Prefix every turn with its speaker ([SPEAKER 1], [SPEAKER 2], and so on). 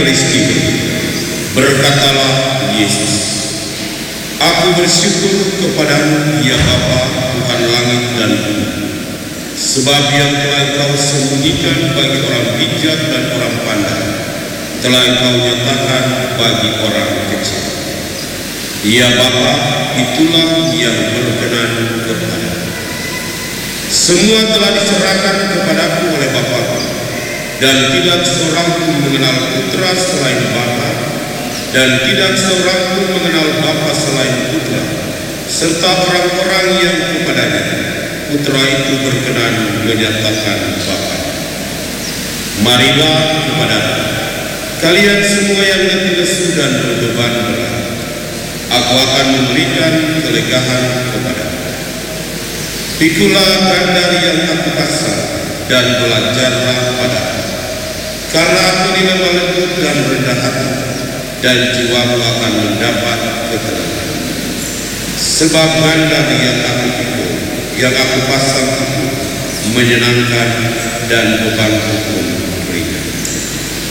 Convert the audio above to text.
[SPEAKER 1] peristiwa. Berkatalah Yesus, "Aku bersyukur kepadamu, ya Bapa, Tuhan langit dan bumi, sebab yang telah Engkau sembunyikan bagi orang bijak dan orang pandai, telah Engkau nyatakan bagi orang kecil. Ya Bapa, itulah yang berkenan kepadamu. Semua telah diserahkan kepadaku oleh Bapa-Ku, dan tidak seorang pun mengenal Putra selain Bapa, dan tidak seorang pun mengenal Bapa selain Putra, serta orang-orang yang kepadanya Putra itu berkenan menyatakan Bapa. Marilah kepadaku, kalian semua yang letih lesu dan berbeban berat, aku akan memberikan kelegaan kepadamu. Pikulah kandar yang aku pasang dan belajarlah padaku, karena aku ini lemah lembut dan rendah hati, dan jiwamu akan mendapat ketenangan. Sebab kandar yang aku pikul, yang aku pasang itu menyenangkan, dan beban hukum